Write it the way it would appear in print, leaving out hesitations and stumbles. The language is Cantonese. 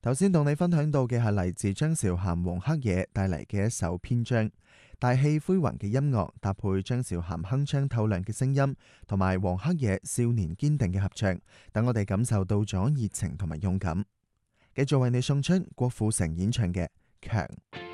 頭先同你分享到嘅係嚟自張韶涵、黃克野帶嚟嘅一首篇章，大氣恢宏嘅音樂搭配張韶涵鏗鏘透亮嘅聲音，同埋黃克野少年堅定嘅合唱，等我哋感受到咗熱情同埋勇敢。繼續為你送出郭富城演唱嘅《強》。